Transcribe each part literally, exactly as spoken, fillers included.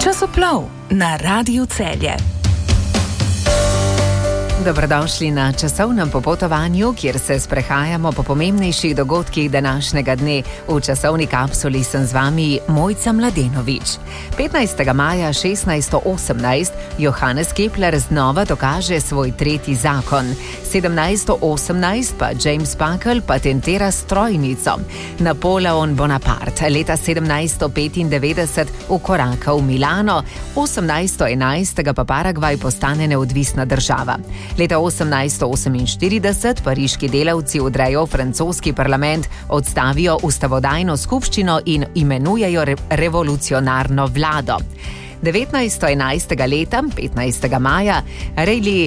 Časoplov na Radiu Celje. Dobrodošli na časovnem popotovanju, kjer se sprehajamo po pomembnejših dogodkih današnjega dne. V časovni kapsuli sem z vami Mojca Mladenovič. petnajstega maja šestnajststo osemnajst Johannes Kepler znova dokaže svoj tretji zakon. sedemnajststo osemnajst pa James Buckle patentira strojnico. Napoleon Bonaparte leta sedemnajststo petindevetdeset vkoraka v Milano. osemnajststo enajst pa Paragvaj postane neodvisna država. Leta osemnajststo oseminštirideset pariški delavci vdrejo v francoski parlament, odstavijo ustavodajno skupščino in imenujejo re- revolucionarno vlado. devetnajststo enajstega leta, petnajstega maja, Rejli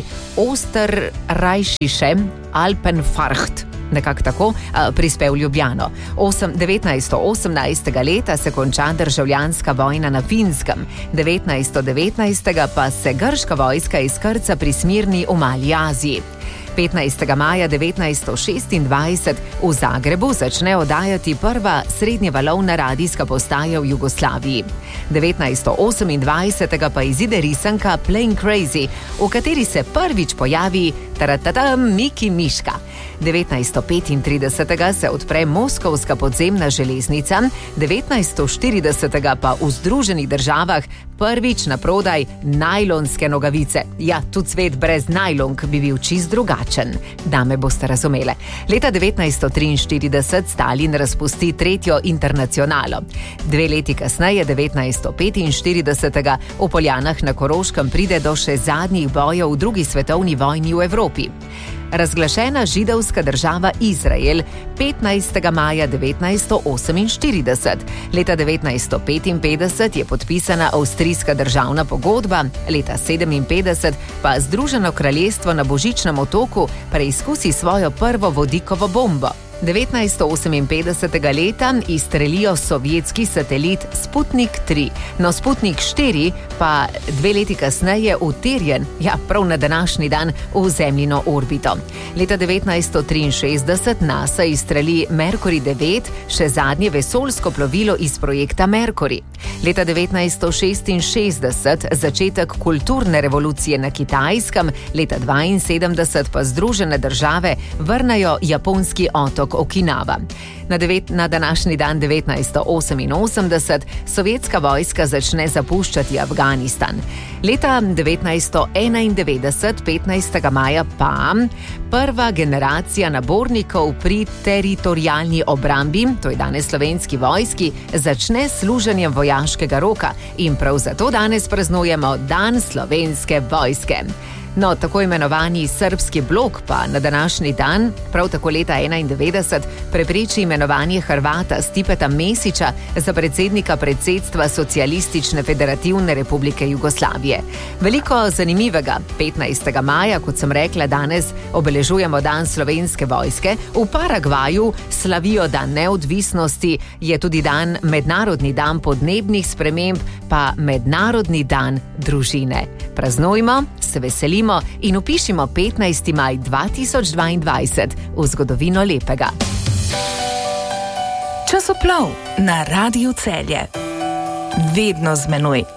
Osterreichische Alpenfahrt, nekako tako, prispel v Ljubljano. devetnajststo osemnajstega leta se konča državljanska vojna na Finskem, devetnajststo devetnajstega pa se grška vojska izkrca pri Smirni v Mali Aziji. petnajstega maja devetnajststo šestindvajset v Zagrebu začne oddajati prva srednjevalovna radijska postaja v Jugoslaviji. devetnajststo osemindvajsetega pa izide risanka Plain Crazy, v kateri se prvič pojavi taratata Miki Miška. devetnajststo petintridesetega se odpre moskovska podzemna železnica, devetnajststo štiridesetega pa v Združenih državah prvič na prodaj najlonske nogavice. Ja, tudi svet brez najlonk bi bil čist drugačen. Dame boste razumele. Leta devetnajststo triinštirideset Stalin razpusti tretjo internacionalo. Dve leti kasneje, devetnajststo petinštiridesetega v Poljanah na Koroškem pride do še zadnjih bojev v drugi svetovni vojni v Evropi. Razglašena židovska država Izrael petnajstega maja devetnajststo oseminštirideset. Leta devetnajststo petinpetdeset je podpisana avstrijska državna pogodba, leta sedeminpetdeset pa Združeno kraljestvo na Božičnem otoku preizkusi svojo prvo vodikovo bombo. devetnajststo oseminpetdesetega leta izstrelijo sovjetski satelit Sputnik tri, no Sputnik štiri pa dve leti kasneje utirjen, ja prav na današnji dan, v zemljino orbito. Leta devetnajststo triinšestdeset NASA izstreli Mercury devet, še zadnje vesoljsko plovilo iz projekta Mercury. Leta devetnajststo šestinšestdeset začetek kulturne revolucije na Kitajskem, leta dvainsedemdeset pa Združene države vrnejo japonski otok Okinawa. Na, devet, na današnji dan devetnajststo oseminosemdeset sovjetska vojska začne zapuščati Afganistan. Leta devetnajststo enaindevetdeset, petnajstega maja pa prva generacija nabornikov pri teritorialni obrambi, to je danes slovenski vojski, začne s služenjem vojaškega roka in prav zato danes praznujemo Dan slovenske vojske. No, tako imenovani srbski blok pa na današnji dan, prav tako leta enaindevetdeset, prepreči imenovanje Hrvata Stipeta Mesića za predsednika predsedstva Socialistične federativne republike Jugoslavije. Veliko zanimivega. petnajstega maja, kot sem rekla, danes obeležujemo Dan slovenske vojske. V Paragvaju slavijo Dan neodvisnosti, je tudi dan Mednarodni dan podnebnih sprememb, pa Mednarodni dan družine. Praznujmo, se veselimo in upišimo petnajsti maj dva tisoč dvaindvajset v zgodovino lepega. Časoplov na Radiu Celje. Vedno z menoj.